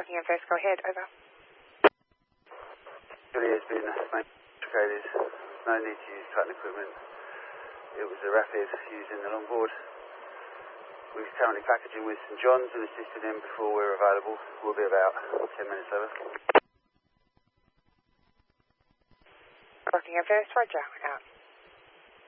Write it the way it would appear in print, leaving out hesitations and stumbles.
Rockingham First, go ahead, over. Really has been located. No need to use cutting equipment. It was a rapid using the longboard. We're currently packaging with St John's and assisting them before we're available. We'll be about 10 minutes over. Rockingham First, Roger, out.